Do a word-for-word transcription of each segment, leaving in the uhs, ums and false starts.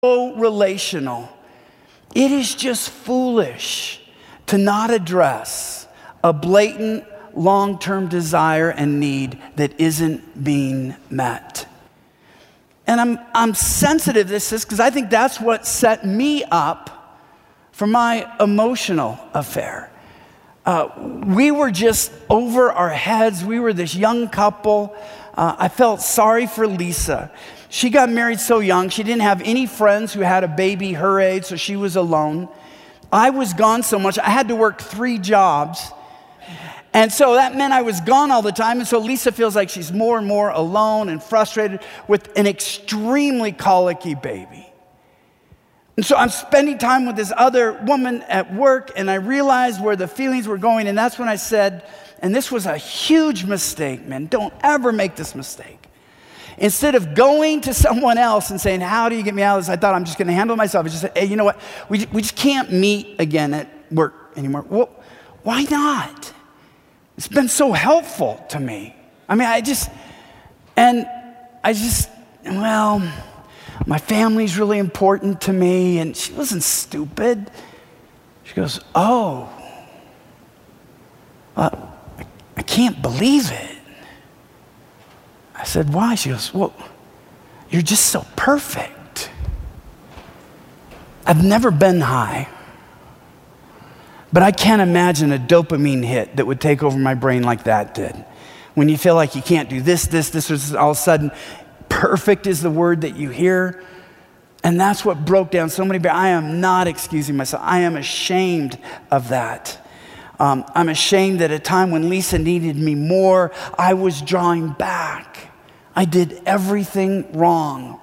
so relational. It is just foolish to not address a blatant long-term desire and need that isn't being met. And I'm, I'm sensitive to this because I think that's what set me up for my emotional affair. Uh, we were just over our heads. We were this young couple. Uh, I felt sorry for Lisa. She got married so young. She didn't have any friends who had a baby her age, so she was alone. I was gone so much. I had to work three jobs. And so that meant I was gone all the time. And so Lisa feels like she's more and more alone and frustrated with an extremely colicky baby. And so I'm spending time with this other woman at work, and I realized where the feelings were going. And that's when I said, and this was a huge mistake, man. Don't ever make this mistake. Instead of going to someone else and saying, how do you get me out of this? I thought I'm just going to handle myself. I just said, hey, you know what? We, we just can't meet again at work anymore. Well, why not? It's been so helpful to me. I mean, I just, and I just, well, my family's really important to me. And she wasn't stupid. She goes, oh, uh, I can't believe it. I said, why? She goes, well, you're just so perfect. I've never been high, but I can't imagine a dopamine hit that would take over my brain like that did. When you feel like you can't do this, this, this, this, all of a sudden, perfect is the word that you hear. And that's what broke down so many. I am not excusing myself. I am ashamed of that. Um, I'm ashamed that at a time when Lisa needed me more, I was drawing back. I did everything wrong.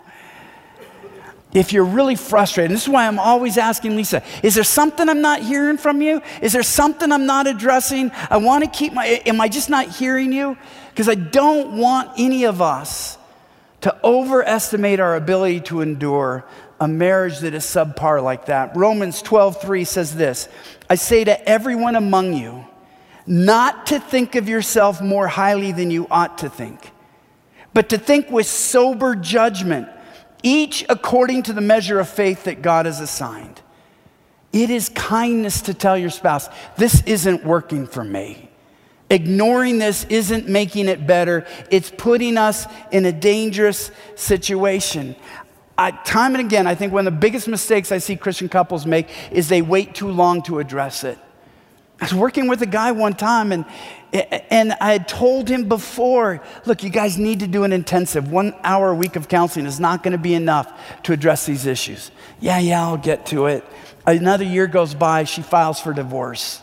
If you're really frustrated, this is why I'm always asking Lisa, is there something I'm not hearing from you? Is there something I'm not addressing? I want to keep my, am I just not hearing you? Because I don't want any of us to overestimate our ability to endure a marriage that is subpar like that. Romans twelve three says this, I say to everyone among you, not to think of yourself more highly than you ought to think, but to think with sober judgment, each according to the measure of faith that God has assigned. It is kindness to tell your spouse, this isn't working for me. Ignoring this isn't making it better. It's putting us in a dangerous situation. I, time and again, I think one of the biggest mistakes I see Christian couples make is they wait too long to address it. I was working with a guy one time, and and I had told him before, look, you guys need to do an intensive. One hour a week of counseling is not going to be enough to address these issues. Yeah, yeah, I'll get to it. Another year goes by, she files for divorce.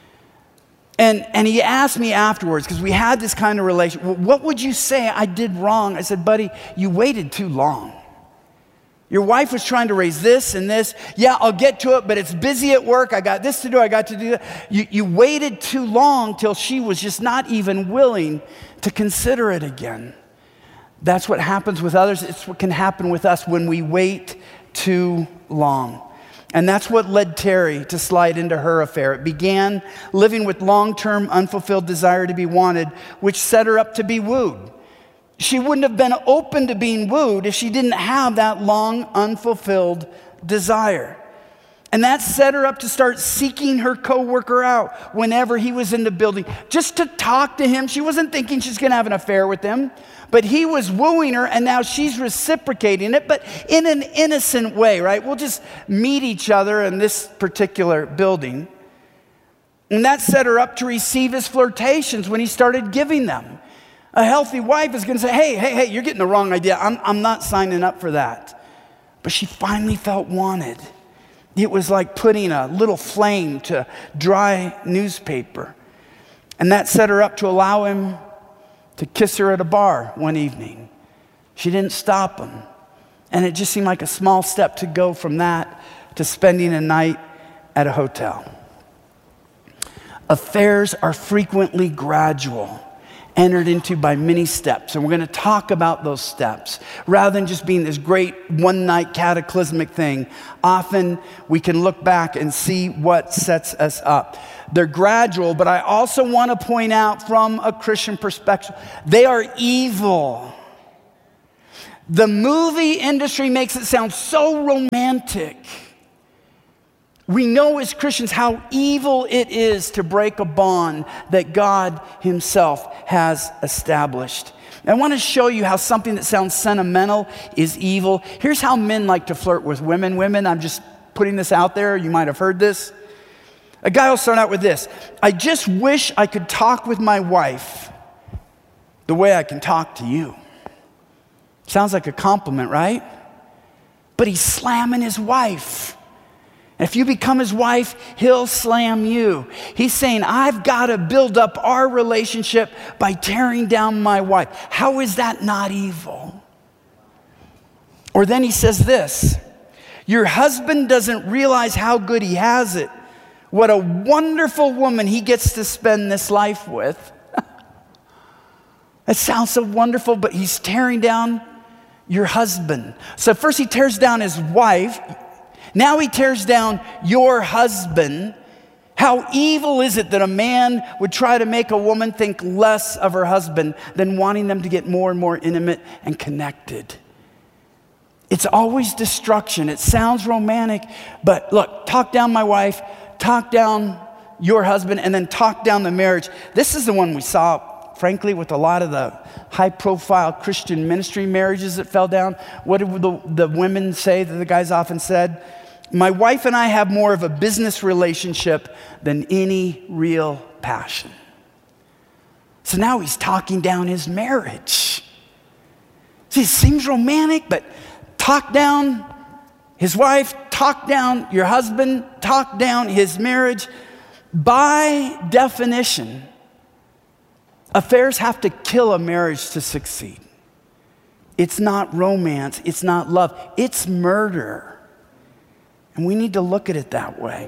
And, and he asked me afterwards, because we had this kind of relation, well, what would you say I did wrong? I said, buddy, you waited too long. Your wife was trying to raise this and this. Yeah, I'll get to it, but it's busy at work. I got this to do. I got to do that. You, you waited too long till she was just not even willing to consider it again. That's what happens with others. It's what can happen with us when we wait too long. And that's what led Terry to slide into her affair. It began living with long-term unfulfilled desire to be wanted, which set her up to be wooed. She wouldn't have been open to being wooed if she didn't have that long, unfulfilled desire. And that set her up to start seeking her coworker out whenever he was in the building, just to talk to him. She wasn't thinking she's going to have an affair with him, but he was wooing her, and now she's reciprocating it, but in an innocent way, right? We'll just meet each other in this particular building. And that set her up to receive his flirtations when he started giving them. A healthy wife is going to say, hey, hey, hey, you're getting the wrong idea. I'm, I'm not signing up for that. But she finally felt wanted. It was like putting a little flame to dry newspaper. And that set her up to allow him to kiss her at a bar one evening. She didn't stop him. And it just seemed like a small step to go from that to spending a night at a hotel. Affairs are frequently gradual, entered into by many steps. And we're going to talk about those steps. Rather than just being this great one-night cataclysmic thing, often we can look back and see what sets us up. They're gradual, but I also want to point out from a Christian perspective, they are evil. The movie industry makes it sound so romantic. We know as Christians how evil it is to break a bond that God himself has established. I want to show you how something that sounds sentimental is evil. Here's how men like to flirt with women. Women, I'm just putting this out there. You might have heard this. A guy will start out with this. I just wish I could talk with my wife the way I can talk to you. Sounds like a compliment, right? But he's slamming his wife. And if you become his wife, he'll slam you. He's saying, I've got to build up our relationship by tearing down my wife. How is that not evil? Or then he says this, your husband doesn't realize how good he has it. What a wonderful woman he gets to spend this life with. That sounds so wonderful, but he's tearing down your husband. So first he tears down his wife. Now he tears down your husband. How evil is it that a man would try to make a woman think less of her husband than wanting them to get more and more intimate and connected? It's always destruction. It sounds romantic, but look, talk down my wife, talk down your husband, and then talk down the marriage. This is the one we saw, frankly, with a lot of the high-profile Christian ministry marriages that fell down. What did the, the women say that the guys often said? My wife and I have more of a business relationship than any real passion. So now he's talking down his marriage. See, it seems romantic, but talk down his wife, talk down your husband, talk down his marriage. By definition, affairs have to kill a marriage to succeed. It's not romance, it's not love, it's murder. And we need to look at it that way.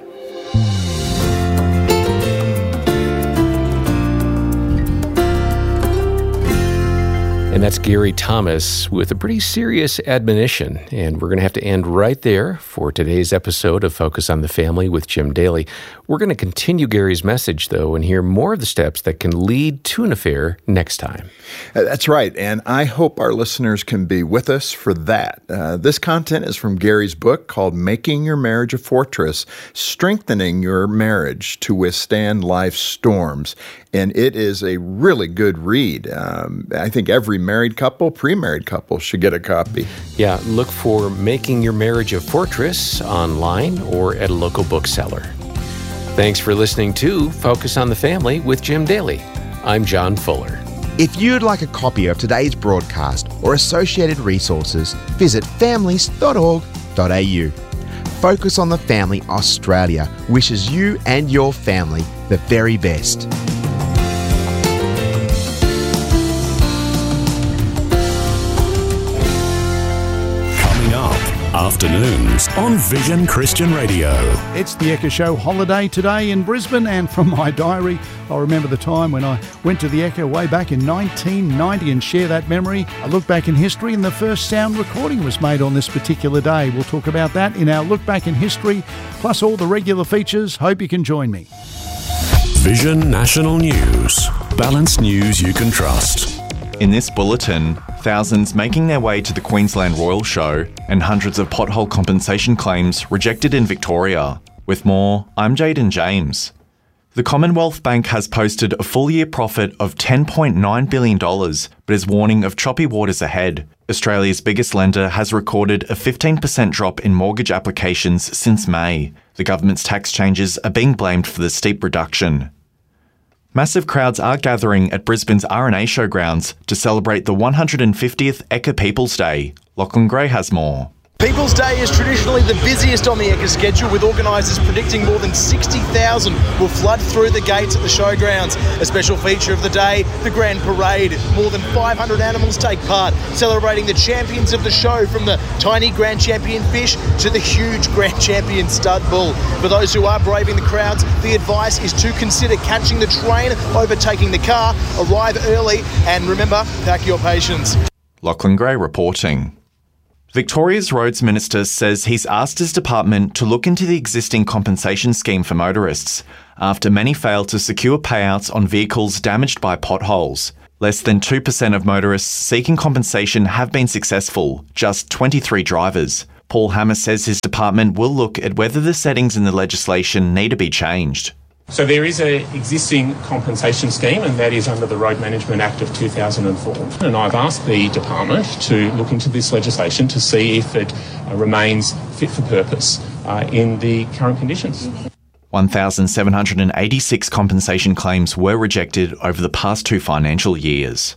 And that's Gary Thomas with a pretty serious admonition. And we're going to have to end right there for today's episode of Focus on the Family with Jim Daly. We're going to continue Gary's message, though, and hear more of the steps that can lead to an affair next time. That's right. And I hope our listeners can be with us for that. Uh, this content is from Gary's book called Making Your Marriage a Fortress, Strengthening Your Marriage to Withstand Life's Storms. And it is a really good read. Um, I think every married couple, pre-married couple should get a copy. Yeah, look for Making Your Marriage a Fortress online or at a local bookseller. Thanks for listening to Focus on the Family with Jim Daly. I'm John Fuller. If you'd like a copy of today's broadcast or associated resources, visit families dot org dot a u. Focus on the Family Australia wishes you and your family the very best. Afternoons on Vision Christian Radio. It's the Echo Show holiday today in Brisbane, and from my diary, I remember the time when I went to the Echo way back in nineteen ninety and share that memory. I look back in history and the first sound recording was made on this particular day. We'll talk about that in our Look Back in History, plus all the regular features. Hope you can join me. Vision National News. Balanced news you can trust. In this bulletin, thousands making their way to the Queensland Royal Show and hundreds of pothole compensation claims rejected in Victoria. With more, I'm Jaden James. The Commonwealth Bank has posted a full-year profit of ten point nine billion dollars, but is warning of choppy waters ahead. Australia's biggest lender has recorded a fifteen percent drop in mortgage applications since May. The government's tax changes are being blamed for the steep reduction. Massive crowds are gathering at Brisbane's R and A Showgrounds to celebrate the one hundred fiftieth Ekka People's Day. Lachlan Gray has more. People's Day is traditionally the busiest on the Ekka schedule, with organisers predicting more than sixty thousand will flood through the gates at the showgrounds. A special feature of the day, the Grand Parade. More than five hundred animals take part, celebrating the champions of the show, from the tiny Grand Champion fish to the huge Grand Champion stud bull. For those who are braving the crowds, the advice is to consider catching the train, overtaking the car, arrive early, and remember, pack your patience. Lachlan Gray reporting. Victoria's Roads Minister says he's asked his department to look into the existing compensation scheme for motorists after many failed to secure payouts on vehicles damaged by potholes. Less than two percent of motorists seeking compensation have been successful, just twenty-three drivers. Paul Hammer says his department will look at whether the settings in the legislation need to be changed. So there is an existing compensation scheme, and that is under the Road Management Act of two thousand four. And I've asked the department to look into this legislation to see if it uh, remains fit for purpose uh, in the current conditions. one thousand seven hundred eighty-six compensation claims were rejected over the past two financial years.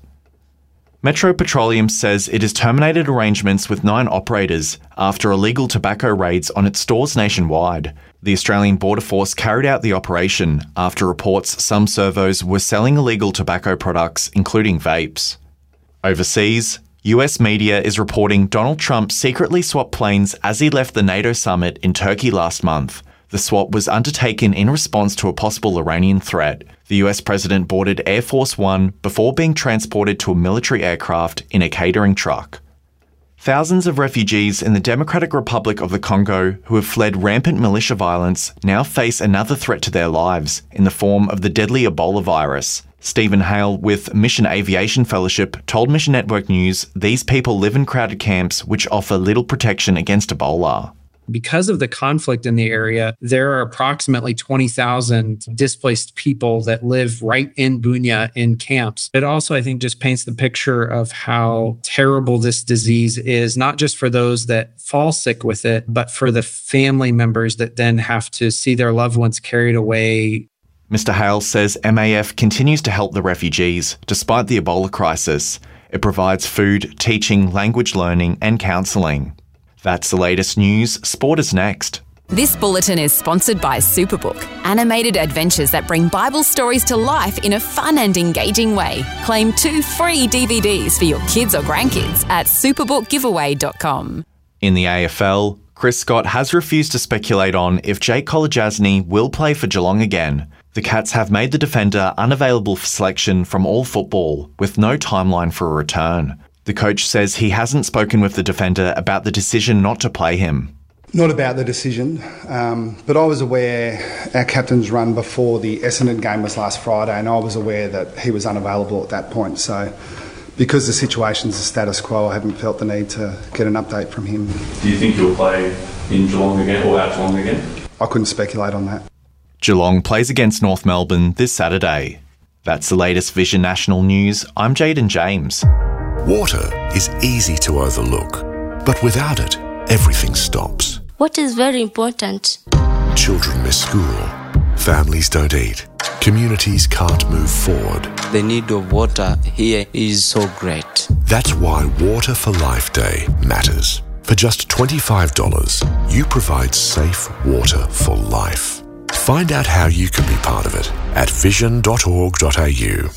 Metro Petroleum says it has terminated arrangements with nine operators after illegal tobacco raids on its stores nationwide. The Australian Border Force carried out the operation after reports some servos were selling illegal tobacco products, including vapes. Overseas, U S media is reporting Donald Trump secretly swapped planes as he left the NATO summit in Turkey last month. The swap was undertaken in response to a possible Iranian threat. The U S president boarded Air Force One before being transported to a military aircraft in a catering truck. Thousands of refugees in the Democratic Republic of the Congo who have fled rampant militia violence now face another threat to their lives in the form of the deadly Ebola virus. Stephen Hale with Mission Aviation Fellowship told Mission Network News these people live in crowded camps which offer little protection against Ebola. Because of the conflict in the area, there are approximately twenty thousand displaced people that live right in Bunia in camps. It also, I think, just paints the picture of how terrible this disease is, not just for those that fall sick with it, but for the family members that then have to see their loved ones carried away. Mister Hale says M A F continues to help the refugees despite the Ebola crisis. It provides food, teaching, language learning and counselling. That's the latest news. Sport is next. This bulletin is sponsored by Superbook, animated adventures that bring Bible stories to life in a fun and engaging way. Claim two free D V Ds for your kids or grandkids at superbook giveaway dot com. In the A F L, Chris Scott has refused to speculate on if Jake Kolodjasny will play for Geelong again. The Cats have made the defender unavailable for selection from all football, with no timeline for a return. The coach says he hasn't spoken with the defender about the decision not to play him. Not about the decision, um, but I was aware our captain's run before the Essendon game was last Friday, and I was aware that he was unavailable at that point. So because the situation's the status quo, I haven't felt the need to get an update from him. Do you think he'll play in Geelong again or out Geelong again? I couldn't speculate on that. Geelong plays against North Melbourne this Saturday. That's the latest Vision National News. I'm Jaden James. Water is easy to overlook, but without it, everything stops. What is very important? Children miss school, families don't eat, communities can't move forward. The need of water here is so great. That's why Water for Life Day matters. For just twenty-five dollars, you provide safe water for life. Find out how you can be part of it at vision dot org dot a u.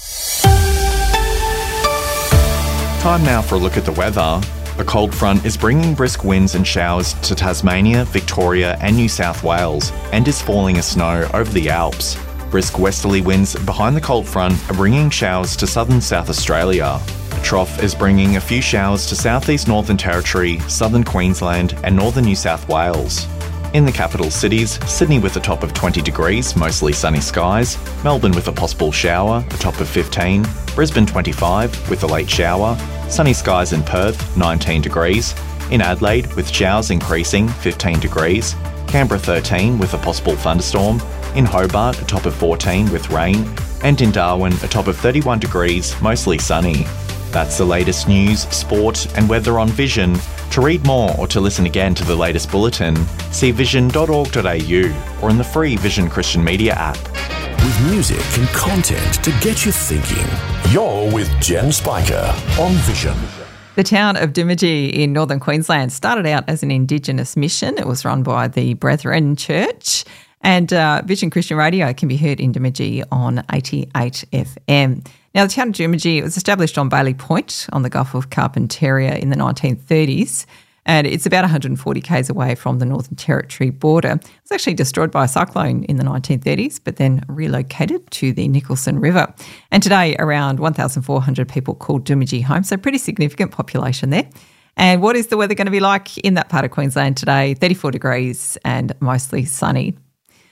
Time now for a look at the weather. A cold front is bringing brisk winds and showers to Tasmania, Victoria and New South Wales and is falling as snow over the Alps. Brisk westerly winds behind the cold front are bringing showers to southern South Australia. A trough is bringing a few showers to southeast Northern Territory, southern Queensland and northern New South Wales. In the capital cities, Sydney with a top of twenty degrees, mostly sunny skies, Melbourne with a possible shower, a top of fifteen, Brisbane twenty-five with a late shower, sunny skies in Perth, nineteen degrees, in Adelaide with showers increasing, fifteen degrees, Canberra thirteen with a possible thunderstorm, in Hobart a top of fourteen with rain, and in Darwin a top of thirty-one degrees, mostly sunny. That's the latest news, sport and weather on Vision. To read more or to listen again to the latest bulletin, see vision dot org dot a u or in the free Vision Christian Media app. With music and content to get you thinking, you're with Jen Spiker on Vision. The town of Dymagee in northern Queensland started out as an Indigenous mission. It was run by the Brethren Church, and uh, Vision Christian Radio can be heard in Dymagee on eighty-eight F M. Now, the town of Dymagee was established on Bailey Point on the Gulf of Carpentaria in the nineteen thirties, and it's about one hundred forty kays away from the Northern Territory border. It was actually destroyed by a cyclone in the nineteen thirties, but then relocated to the Nicholson River. And today, around one thousand four hundred people call Dymagee home, so pretty significant population there. And what is the weather going to be like in that part of Queensland today? thirty-four degrees and mostly sunny.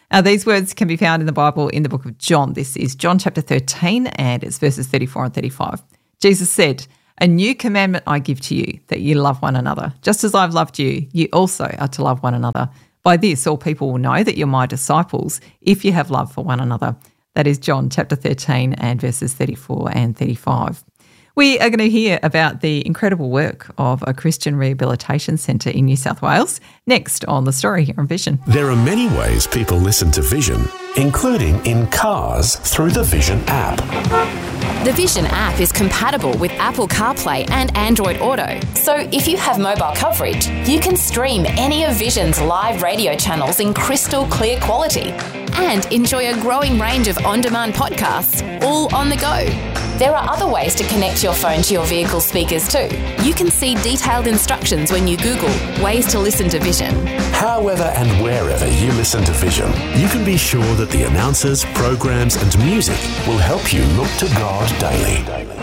Now, these words can be found in the Bible in the book of John. This is John chapter thirteen, and it's verses thirty-four and thirty-five. Jesus said, "A new commandment I give to you, that you love one another. Just as I've loved you, you also are to love one another. By this, all people will know that you're my disciples, if you have love for one another." That is John chapter thirteen and verses thirty-four and thirty-five. We are going to hear about the incredible work of a Christian rehabilitation centre in New South Wales next on The Story here on Vision. There are many ways people listen to Vision, including in cars through the Vision app. The Vision app is compatible with Apple CarPlay and Android Auto. So if you have mobile coverage, you can stream any of Vision's live radio channels in crystal clear quality and enjoy a growing range of on-demand podcasts all on the go. There are other ways to connect your phone to your vehicle speakers too. You can see detailed instructions when you Google ways to listen to Vision. However and wherever you listen to Vision, you can be sure that the announcers, programs and music will help you look to God daily.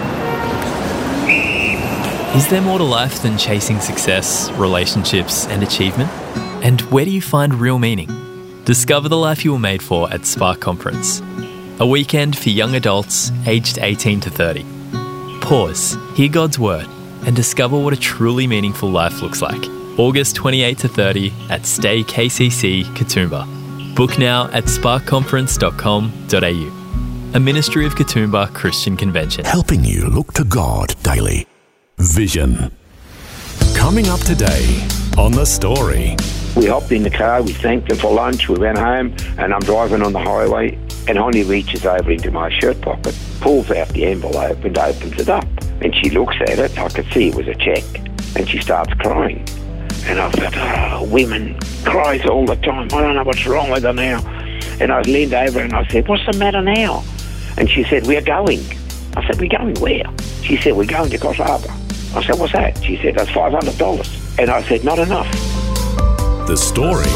Is there more to life than chasing success, relationships and achievement? And where do you find real meaning? Discover the life you were made for at Spark Conference. A weekend for young adults aged eighteen to thirty. Pause, hear God's word, and discover what a truly meaningful life looks like. August twenty-eighth to thirtieth at Stay K C C, Katoomba. Book now at spark conference dot com dot a u. A ministry of Katoomba Christian Convention. Helping you look to God daily. Vision. Coming up today on The Story. We hopped in the car, we thanked them for lunch, we went home, and I'm driving on the highway, and Honey reaches over into my shirt pocket, pulls out the envelope and opens it up. And she looks at it, I could see it was a cheque, and she starts crying. And I thought, oh, women cries all the time, I don't know what's wrong with her now. And I leaned over and I said, what's the matter now? And she said, we're going. I said, we're going where? She said, we're going to Coffs Harbour. I said, what's that? She said, that's five hundred dollars. And I said, not enough. The Story.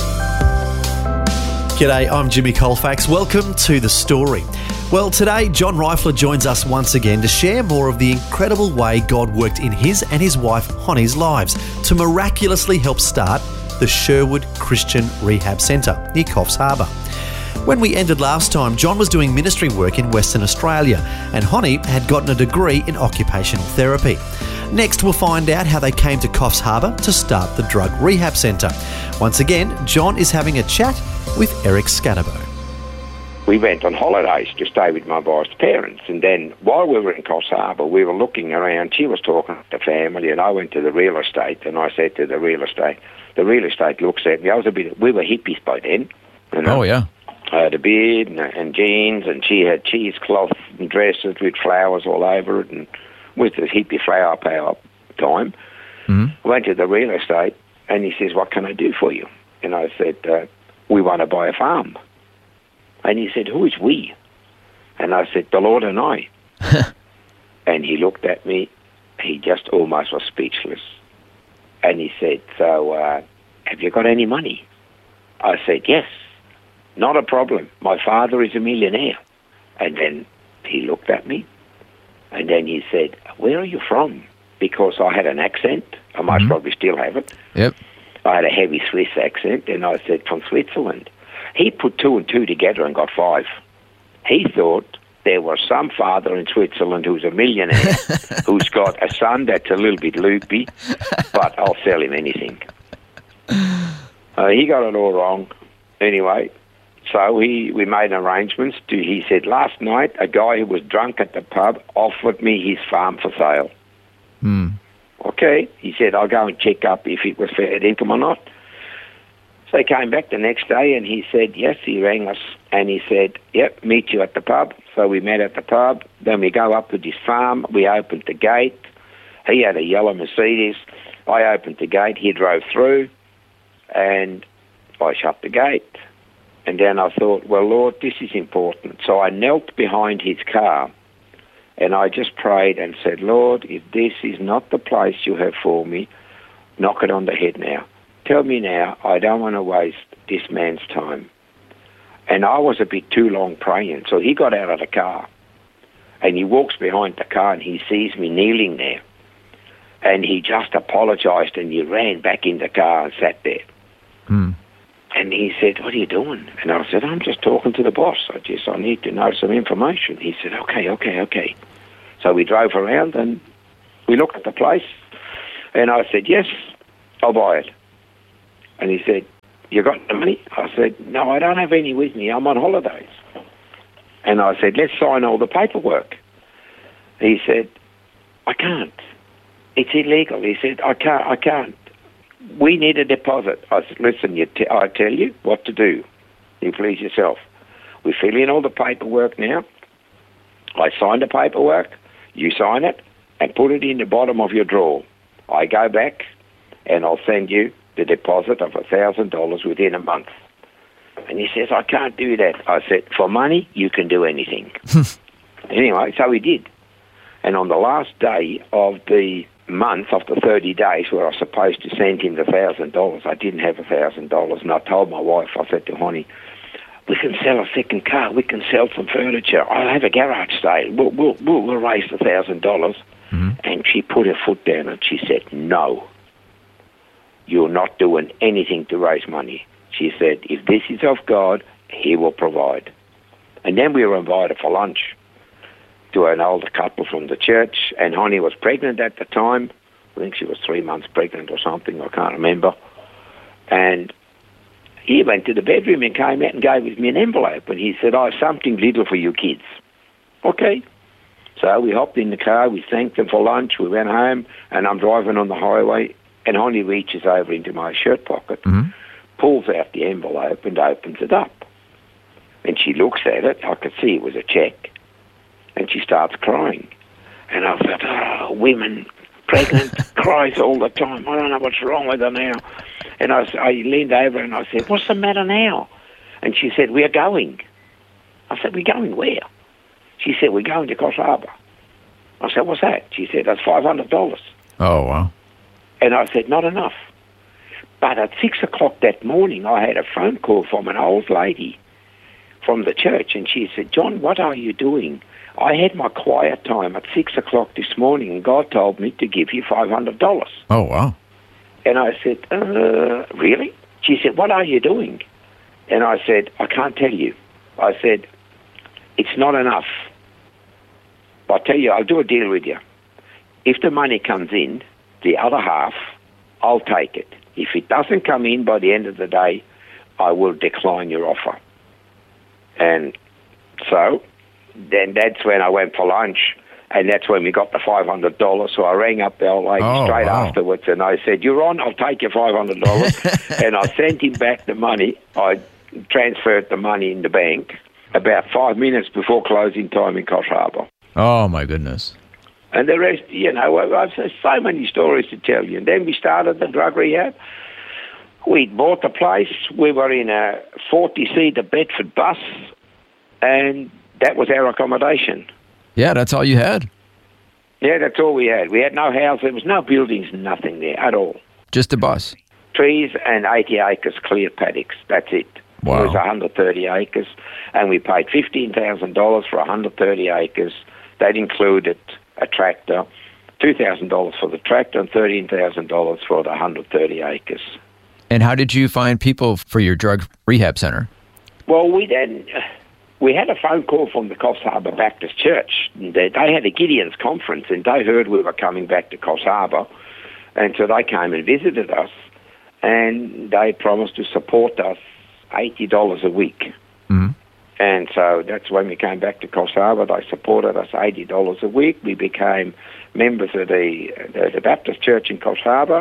G'day, I'm Jimmy Colfax. Welcome to The Story. Well, today, John Reifler joins us once again to share more of the incredible way God worked in his and his wife Honey's lives to miraculously help start the Sherwood Christian Rehab Centre near Coffs Harbour. When we ended last time, John was doing ministry work in Western Australia and Honey had gotten a degree in occupational therapy. Next, we'll find out how they came to Coffs Harbour to start the Drug Rehab Centre. Once again, John is having a chat with Eric Scatterbo. We went on holidays to stay with my wife's parents, and then while we were in Coffs Harbour, we were looking around. She was talking to the family, and I went to the real estate, and I said to the real estate, the real estate looks at me. I was a bit, we were hippies by then. You know? Oh, yeah. I had a beard and, and jeans, and she had cheesecloth and dresses with flowers all over it, and with the hippie flower power time. Mm-hmm. I went to the real estate, and he says, what can I do for you? And I said, uh, we want to buy a farm. And he said, who is we? And I said, the Lord and I. And he looked at me, he just almost was speechless. And he said, so uh, have you got any money? I said, yes. Not a problem. My father is a millionaire. And then he looked at me, and then he said, where are you from? Because I had an accent. I most mm-hmm. probably still have it. Yep. I had a heavy Swiss accent, and I said, from Switzerland. He put two and two together and got five. He thought there was some father in Switzerland who's a millionaire, who's got a son that's a little bit loopy, but I'll sell him anything. Uh, he got it all wrong. Anyway, so he we made arrangements. To, he said, last night, a guy who was drunk at the pub offered me his farm for sale. Mm. Okay. He said, I'll go and check up if it was fair income or not. So he came back the next day and he said, yes, he rang us. And he said, yep, meet you at the pub. So we met at the pub. Then we go up to this farm. We opened the gate. He had a yellow Mercedes. I opened the gate. He drove through. And I shut the gate. And then I thought, well, Lord, this is important. So I knelt behind his car and I just prayed and said, Lord, if this is not the place you have for me, knock it on the head now. Tell me now, I don't want to waste this man's time. And I was a bit too long praying. So he got out of the car and he walks behind the car and he sees me kneeling there. And he just apologized and he ran back in the car and sat there. Mm. And he said, what are you doing? And I said, I'm just talking to the boss. I just, I need to know some information. He said, okay, okay, okay. So we drove around and we looked at the place. And I said, yes, I'll buy it. And he said, you got the money? I said, no, I don't have any with me. I'm on holidays. And I said, let's sign all the paperwork. He said, I can't. It's illegal. He said, I can't, I can't. We need a deposit. I said, listen, you t- I tell you what to do. You please yourself. We fill in all the paperwork now. I sign the paperwork. You sign it and put it in the bottom of your drawer. I go back and I'll send you the deposit of one thousand dollars within a month. And he says, I can't do that. I said, for money, you can do anything. Anyway, so he did. And on the last day of the month, of the thirty days, where I was supposed to send him the one thousand dollars, I didn't have one thousand dollars. And I told my wife, I said to Honey, we can sell a second car. We can sell some furniture. I'll have a garage sale. We'll, we'll, we'll, we'll raise the one thousand dollars. Mm-hmm. And she put her foot down and she said, no, you're not doing anything to raise money. She said, if this is of God, he will provide. And then we were invited for lunch to an older couple from the church, and Honey was pregnant at the time. I think she was three months pregnant or something, I can't remember. And he went to the bedroom and came out and gave me an envelope, and he said, I have something little for you kids. Okay. So we hopped in the car, we thanked them for lunch, we went home, and I'm driving on the highway, and Honey reaches over into my shirt pocket, mm-hmm. pulls out the envelope and opens it up. And she looks at it, I could see it was a check, and she starts crying. And I thought, oh, women, pregnant, cries all the time. I don't know what's wrong with her now. And I, I leaned over and I said, what's the matter now? And she said, we're going. I said, we're going where? She said, we're going to Coffs Harbour. I said, what's that? She said, that's five hundred dollars. Oh, wow. And I said, not enough. But at six o'clock that morning, I had a phone call from an old lady from the church, and she said, John, what are you doing? I had my quiet time at six o'clock this morning, and God told me to give you five hundred dollars. Oh, wow. And I said, uh, really? She said, what are you doing? And I said, I can't tell you. I said, it's not enough. I'll tell you, I'll do a deal with you. If the money comes in, the other half, I'll take it. If it doesn't come in by the end of the day, I will decline your offer. And so then that's when I went for lunch, and that's when we got the five hundred dollars. So I rang up the old lady oh, straight wow. afterwards, and I said, you're on, I'll take your five hundred dollars. And I sent him back the money. I transferred the money in the bank about five minutes before closing time in Coffs Harbour. Oh, my goodness. And the rest, you know, I've so many stories to tell you. And then we started the drug rehab. We bought the place. We were in a forty-seater Bedford bus, and that was our accommodation. Yeah, that's all you had? Yeah, that's all we had. We had no house. There was no buildings, nothing there at all. Just a bus? Trees and eighty acres clear paddocks. That's it. Wow. It was one hundred thirty acres, and we paid fifteen thousand dollars for one hundred thirty acres. That included a tractor, two thousand dollars for the tractor and thirteen thousand dollars for the one hundred thirty acres. And how did you find people for your drug rehab center? Well, we then we had a phone call from the Coffs Harbour Baptist Church. They, they had a Gideon's conference, and they heard we were coming back to Coffs Harbour, and so they came and visited us, and they promised to support us eighty dollars a week. Mm-hmm. And so that's when we came back to Coffs Harbour. They supported us eighty dollars a week. We became members of the, the, the Baptist Church in Coffs Harbour.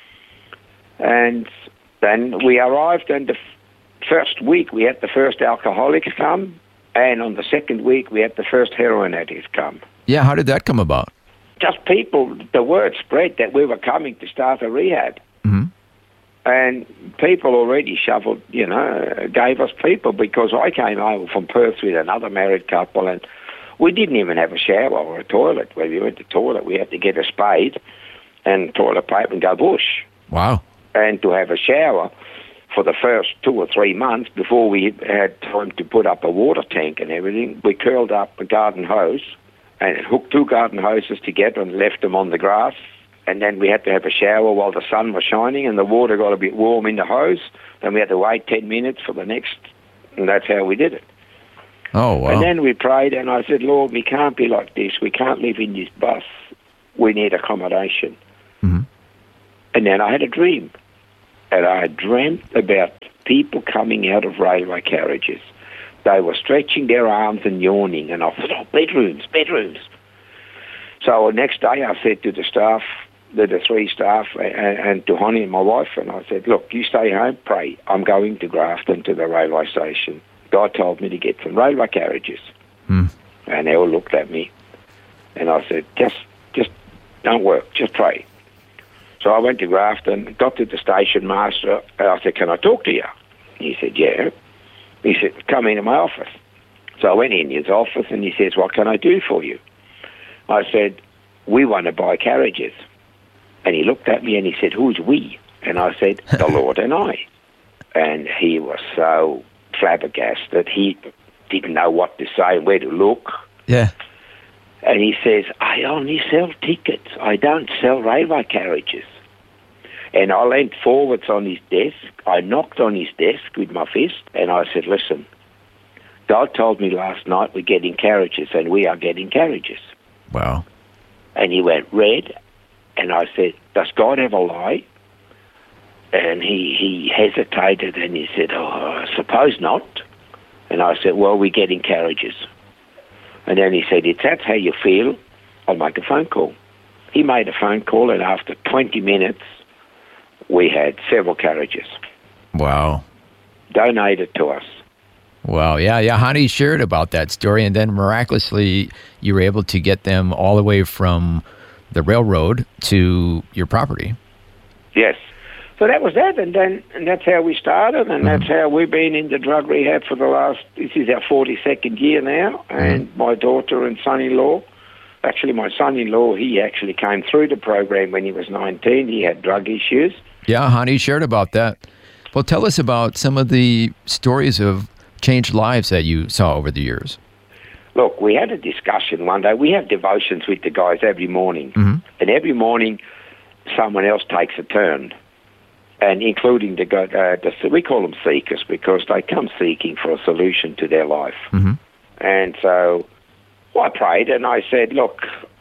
And then we arrived, and the f- first week we had the first alcoholics come, and on the second week we had the first heroin addicts come. Yeah, how did that come about? Just people, the word spread that we were coming to start a rehab. Mm-hmm. And people already shoveled, you know, gave us people, because I came over from Perth with another married couple, and we didn't even have a shower or a toilet. When we went to the toilet, we had to get a spade and toilet paper and go bush. Wow. And to have a shower for the first two or three months before we had time to put up a water tank and everything, we curled up a garden hose and hooked two garden hoses together and left them on the grass and then we had to have a shower while the sun was shining, and the water got a bit warm in the hose. Then we had to wait ten minutes for the next, and that's how we did it. Oh, wow. And then we prayed, and I said, Lord, we can't be like this. We can't live in this bus. We need accommodation. Mm-hmm. And then I had a dream, and I had dreamt about people coming out of railway carriages. They were stretching their arms and yawning, and I thought, oh, bedrooms, bedrooms. So the next day I said to the staff, the, the three staff, and, and to Honey and my wife, and I said, look, you stay home, pray. I'm going to Grafton to the railway station. God told me to get some railway carriages. Mm. And they all looked at me, and I said, just, just don't work, just pray. So I went to Grafton, got to the station master, and I said, can I talk to you? He said, yeah. He said, come into my office. So I went in his office, and he says, what can I do for you? I said, we want to buy carriages. And he looked at me and he said, who's we? And I said, the Lord and I. And he was so flabbergasted. He didn't know what to say, where to look. Yeah. And he says, I only sell tickets. I don't sell railway carriages. And I leant forwards on his desk. I knocked on his desk with my fist, and I said, listen, God told me last night we're getting carriages, and we are getting carriages. Wow. And he went red, and I said, does God have a lie? And he, he hesitated, and he said, oh, I suppose not. And I said, well, we're getting carriages. And then he said, if that's how you feel, I'll make a phone call. He made a phone call, and after twenty minutes, we had several carriages. Wow. Donated to us. Wow. Yeah, yeah. Honey shared about that story, and then miraculously, you were able to get them all the way from the railroad to your property. Yes. So that was that, and then and that's how we started, and mm-hmm. that's how we've been in the drug rehab for the last, this is our forty-second year now, and mm-hmm. my daughter and son-in-law, actually my son-in-law, he actually came through the program when he was nineteen. He had drug issues. Yeah, Honey shared about that. Well, tell us about some of the stories of changed lives that you saw over the years. Look, we had a discussion one day. We have devotions with the guys every morning, mm-hmm. and every morning someone else takes a turn. And including the, uh, the, we call them seekers because they come seeking for a solution to their life. Mm-hmm. And so I prayed and I said, look,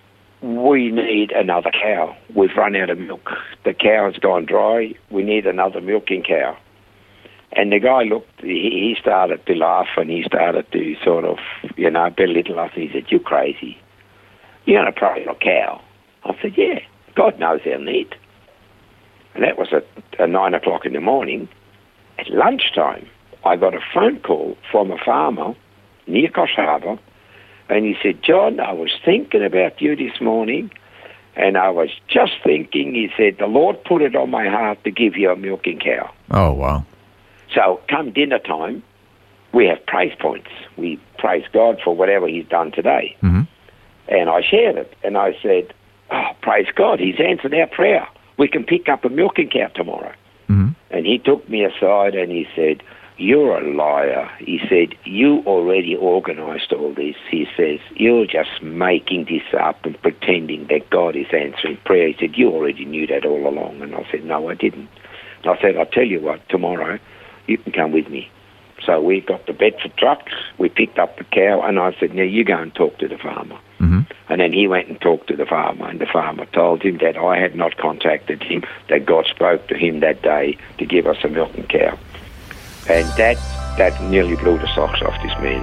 we need another cow. We've run out of milk. The cow's gone dry. We need another milking cow. And the guy looked, he, he started to laugh and he started to sort of, you know, belittle us. He said, you're crazy. You're going to pray for a cow. I said, yeah, God knows our need. And that was at, at nine o'clock in the morning. At lunchtime, I got a phone call from a farmer near Coffs Harbour, and he said, John, I was thinking about you this morning, and I was just thinking, he said, the Lord put it on my heart to give you a milking cow. Oh, wow. So come dinner time, we have praise points. We praise God for whatever he's done today. Mm-hmm. And I shared it, and I said, oh, praise God, he's answered our prayer. We can pick up a milking cow tomorrow. Mm-hmm. And he took me aside and he said, you're a liar. He said, you already organised all this. He says, you're just making this up and pretending that God is answering prayer. He said, you already knew that all along. And I said, no, I didn't. And I said, I'll tell you what, tomorrow you can come with me. So we got the Bedford truck, we picked up the cow, and I said, now you go and talk to the farmer. Mm-hmm. And then he went and talked to the farmer, and the farmer told him that I had not contacted him, that God spoke to him that day to give us a milking cow. And that, that nearly blew the socks off this man.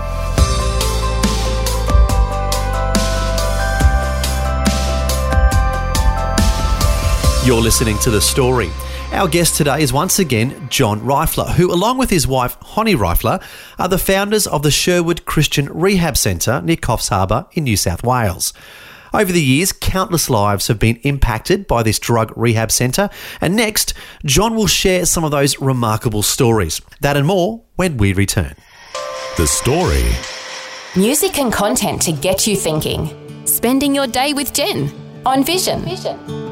You're listening to The Story. Our guest today is once again John Reifler, who, along with his wife Honey Reifler, are the founders of the Sherwood Christian Rehab Centre near Coffs Harbour in New South Wales. Over the years, countless lives have been impacted by this drug rehab centre, and next, John will share some of those remarkable stories. That and more when we return. The Story. Music and content to get you thinking. Spending your day with Jen on Vision. Vision.